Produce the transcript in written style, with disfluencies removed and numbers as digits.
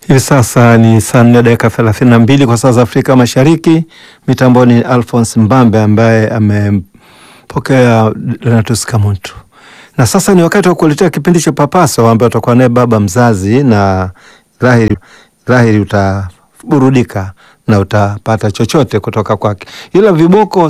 Hivi sasa ni saa 4:32 kwa saa za Afrika Mashariki. Mitamboni Alphonse Mbambe ambaye amempokea Renatus Kamuntu. Na sasa ni wakati wa kuletea kipindi cha Papaso ambayo tutakuwa naye baba mzazi, na dhahiri utaburudika na utapata chochote kutoka kwake. Ila viboko